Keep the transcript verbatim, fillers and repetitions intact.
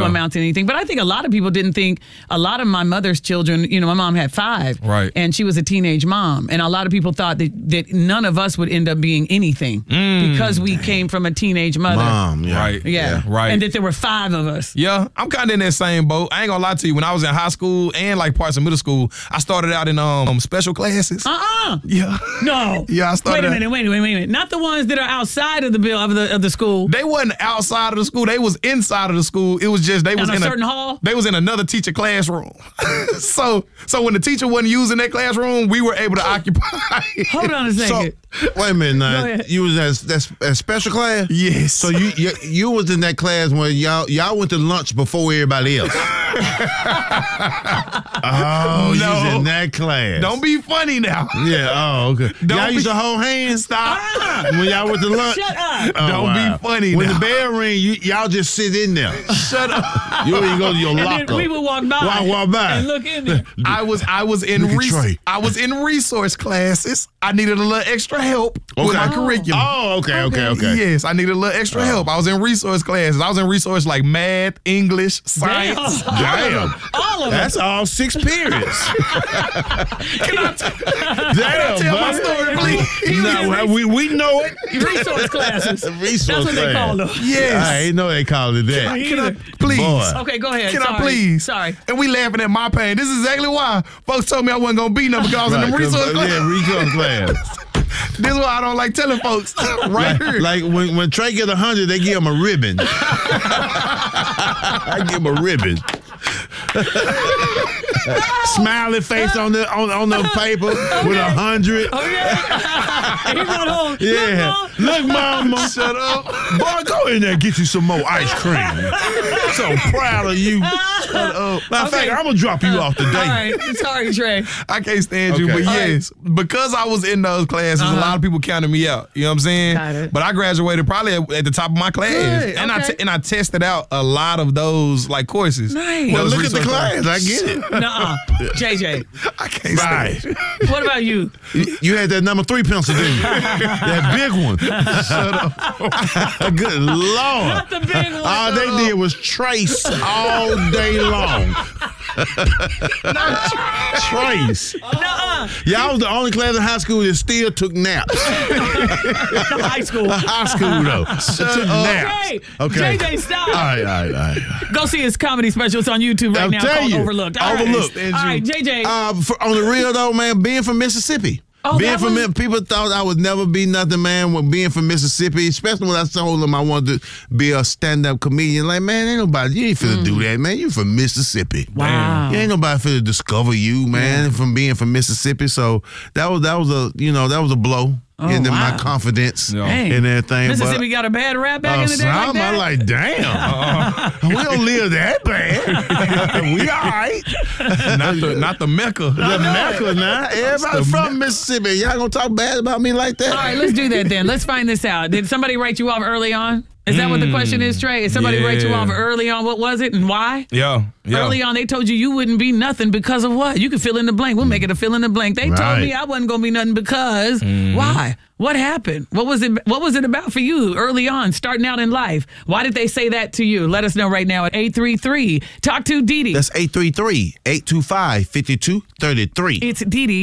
amount to anything. But I think a lot of people didn't think, a lot of my mother's children, you know, my mom had five. Right. And she was a teenage mom. And a lot of people thought that, that none of us would end up being anything Mm. because we came from a teenage mother. Mom, yeah. Right. Yeah. Right. And that there were five of us. Yeah, I'm kind of in that same boat. I ain't gonna lie to you. When I was in high school and like parts of middle school, I started out in um special classes. Uh-uh. Yeah. No. Yeah, I started Wait a out- minute, wait a minute, wait a minute. Not the ones that are outside of the bill of the of the school. They wasn't outside of the school. They was inside of the school. It was just they was a in certain hall? They was in another teacher classroom. so so when the teacher wasn't using that classroom, we were able to occupy. Hold on a So, second. wait a minute Go now. ahead. You was at that at special class? Yes. So you, you you was in that class when y'all y'all went to lunch before everybody else. Oh, you was No. in that class. Don't be funny now. Yeah, oh, okay. Don't y'all be- used to hold hands? Stop. When y'all went to lunch? Shut up. Oh, Don't wow. be funny When now. the bell ring, you, y'all just sit in there. Shut up. You ain't go to your And locker. then we would walk by. Walk, walk by. And look in there. I was I was in Look at res- Trey. I was in resource classes. I needed a little extra help with my Okay. curriculum. Oh, okay, okay, okay. Yes, I needed a little extra help. I was in resource classes. I was in resource like math, English, science. Damn. All of That's us. all six periods. Can I, t- Damn, tell my bud. story, please? No, well, we, we know it. Resource classes. Resource That's what they class. call them. Yes. I ain't know they called it that. Can I, please? Boy. Okay, go ahead. Can Sorry. I please? Sorry. And we laughing at my pain. This is exactly why folks told me I wasn't gonna be nothing because I was in Right, the 'cause, resource uh, class. yeah, resource class. This is why I don't like telling folks right Like, here. like when, when Trey get a hundred, they give him a ribbon. I give him a ribbon. Smiley face on the on, on the paper with a hundred. Oh, yeah. He went home. Yeah. Look, Mom. Look, mama. Shut up. Boy, go in there and get you some more ice cream. So proud of you. Shut up. Matter of fact, Okay. I'm going to drop you off today. All right. Sorry, Trey. I can't stand you, Okay. but All right. yes, because I was in those classes, Uh-huh. a lot of people counted me out. You know what I'm saying? Got it. But I graduated probably at, at the top of my class, Good, and I okay. t- and I tested out a lot of those like courses. Nice. Well, Those look at the resource class. I classes. get it. Nuh-uh. J J, I can't Right. stand you. what about you? You had that number three pencil, didn't you? That big one. Shut up. Good Lord. Not the big one. All they did was trace all day long. Trace. Nuh-uh. Y'all was the only class in high school that still took naps. High school. High school, though. Took naps. Hey, Okay. J J, stop. All right, all right, all right. Go see his comedy special. It's on YouTube right I'll now tell called you. Overlooked. All right. Overlooked. All right, J J. Uh, for, on the real though, man, being from Mississippi. Oh, being that from was- Mi- people thought I would never be nothing, man. When being from Mississippi, especially when I told them I wanted to be a stand-up comedian, like, man, ain't nobody, you ain't finna do that, man. You from Mississippi. Wow. You ain't nobody finna discover you, man, from being from Mississippi. So that was that was a you know that was a blow Oh, into wow. my confidence Yeah. Dang. and everything. Mississippi but, got a bad rap back uh, in the day like some, that? I like, damn. we don't live that bad. we all right. Not the not the Mecca. The Mecca now. Everybody the from Mississippi. Y'all gonna talk bad about me like that? All right, let's do that then. Let's find this out. Did somebody write you off early on? Is that what the question is, Trey? Is somebody write you yeah. off early on? What was it and why? Yeah, yeah. Early on, they told you you wouldn't be nothing because of what? You can fill in the blank. We'll make it a fill in the blank. They told Right. me I wasn't going to be nothing because why? What happened? What was it? What was it about for you early on, starting out in life? Why did they say that to you? Let us know right now at eight three three. Talk to Dee Dee. That's eight three three, eight two five, five two three three. It's Dee Dee.